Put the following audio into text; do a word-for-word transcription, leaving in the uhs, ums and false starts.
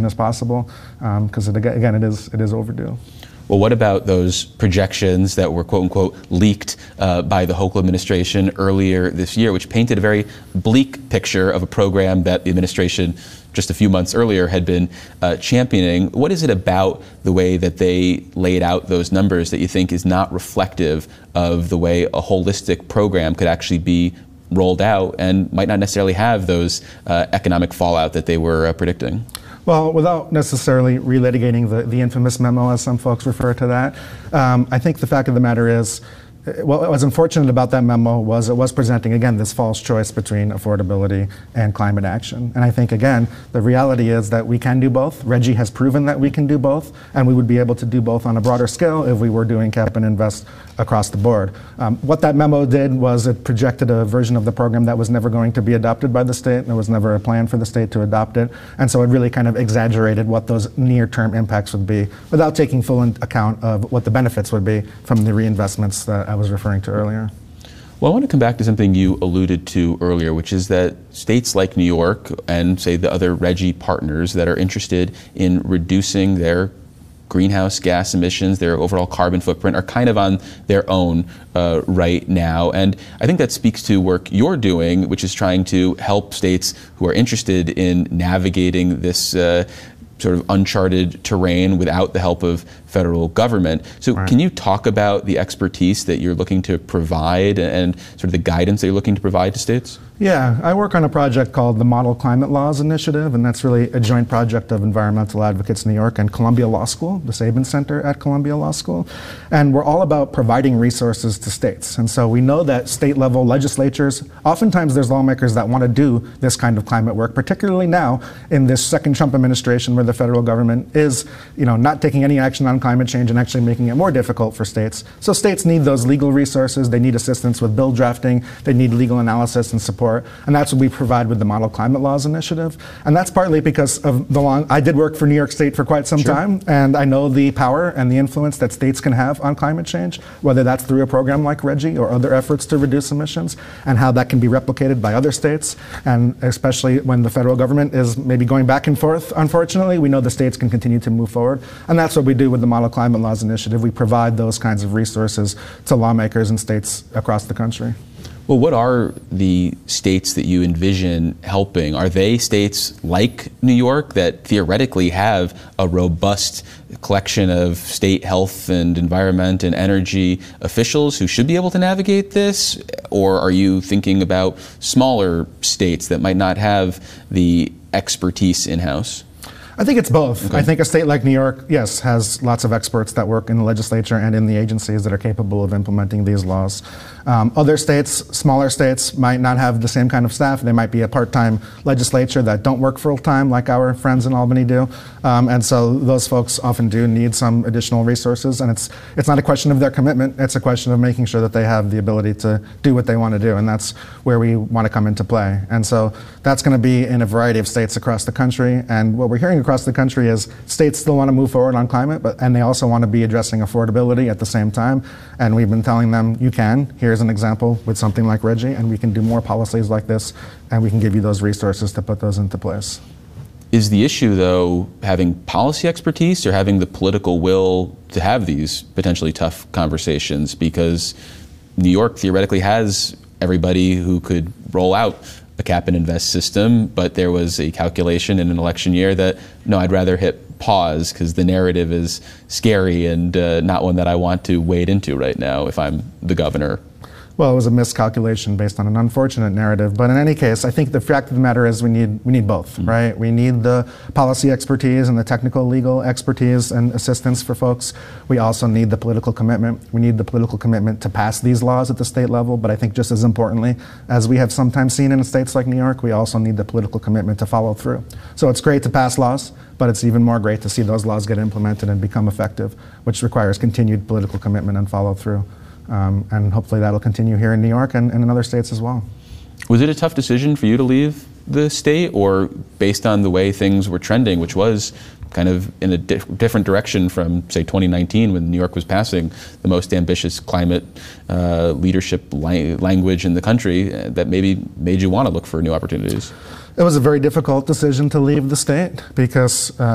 as possible, because um, again, it is, it is overdue. Well, what about those projections that were quote-unquote leaked uh, by the Hochul administration earlier this year, which painted a very bleak picture of a program that the administration just a few months earlier had been uh, championing? What is it about the way that they laid out those numbers that you think is not reflective of the way a holistic program could actually be rolled out and might not necessarily have those uh, economic fallout that they were uh, predicting? Well, without necessarily relitigating the, the infamous memo, as some folks refer to that, um, I think the fact of the matter is, what was unfortunate about that memo was it was presenting, again, this false choice between affordability and climate action. And I think, again, the reality is that we can do both. RGGI has proven that we can do both, and we would be able to do both on a broader scale if we were doing cap and invest across the board. Um, what that memo did was it projected a version of the program that was never going to be adopted by the state. There was never a plan for the state to adopt it. And so it really kind of exaggerated what those near-term impacts would be without taking full account of what the benefits would be from the reinvestments that I was referring to earlier. Well, I want to come back to something you alluded to earlier, which is that states like New York and, say, the other RGGI partners that are interested in reducing their greenhouse gas emissions, their overall carbon footprint, are kind of on their own uh, right now. And I think that speaks to work you're doing, which is trying to help states who are interested in navigating this uh, sort of uncharted terrain without the help of federal government. So right. Can you talk about the expertise that you're looking to provide and sort of the guidance that you're looking to provide to states? Yeah, I work on a project called the Model Climate Laws Initiative, and that's really a joint project of environmental advocates New York and Columbia Law School, the Sabin Center at Columbia Law School. And we're all about providing resources to states. And so we know that state-level legislatures, oftentimes there's lawmakers that want to do this kind of climate work, particularly now in this second Trump administration where the federal government is, you know, not taking any action on climate change and actually making it more difficult for states. So states need those legal resources. They need assistance with bill drafting. They need legal analysis and support. And that's what we provide with the Model Climate Laws Initiative. And that's partly because of the long, I did work for New York State for quite some sure. time, and I know the power and the influence that states can have on climate change, whether that's through a program like RGGI or other efforts to reduce emissions, and how that can be replicated by other states. And especially when the federal government is maybe going back and forth, unfortunately, we know the states can continue to move forward. And that's what we do with the Model Climate Laws Initiative. We provide those kinds of resources to lawmakers in states across the country. Well, what are the states that you envision helping? Are they states like New York that theoretically have a robust collection of state health and environment and energy officials who should be able to navigate this? Or are you thinking about smaller states that might not have the expertise in-house? I think it's both. Okay. I think a state like New York, yes, has lots of experts that work in the legislature and in the agencies that are capable of implementing these laws. Um, other states, smaller states, might not have the same kind of staff. They might be a part-time legislature that don't work full-time like our friends in Albany do. Um, and so those folks often do need some additional resources. And it's, it's not a question of their commitment. It's a question of making sure that they have the ability to do what they want to do. And that's where we want to come into play. And so that's going to be in a variety of states across the country. And what we're hearing across the country is states still want to move forward on climate, but and they also want to be addressing affordability at the same time. And we've been telling them, you can. Here's an example with something like RGGI, and we can do more policies like this, and we can give you those resources to put those into place. Is the issue, though, having policy expertise or having the political will to have these potentially tough conversations? Because New York theoretically has everybody who could roll out a cap and invest system, but there was a calculation in an election year that, no, I'd rather hit pause because the narrative is scary and uh, not one that I want to wade into right now if I'm the governor. Well, it was a miscalculation based on an unfortunate narrative. But in any case, I think the fact of the matter is we need we need both, mm-hmm. right? We need the policy expertise and the technical legal expertise and assistance for folks. We also need the political commitment. We need the political commitment to pass these laws at the state level. But I think just as importantly, as we have sometimes seen in states like New York, we also need the political commitment to follow through. So it's great to pass laws, but it's even more great to see those laws get implemented and become effective, which requires continued political commitment and follow through. Um, and hopefully that'll continue here in New York and, and in other states as well. Was it a tough decision for you to leave the state, or based on the way things were trending, which was kind of in a di different direction from, say, twenty nineteen when New York was passing the most ambitious climate uh, leadership la language in the country, uh, that maybe made you want to look for new opportunities? It was a very difficult decision to leave the state because uh,